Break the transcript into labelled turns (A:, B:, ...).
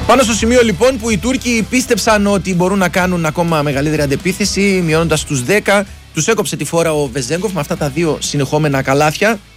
A: Πάνω στο σημείο λοιπόν που οι Τούρκοι πίστεψαν ότι μπορούν να κάνουν ακόμα μεγαλύτερη αντεπίθεση, μειώνοντας τους 10, τους έκοψε τη φόρα ο Βεζέγκοφ με αυτά τα δύο συνεχόμενα καλάθια.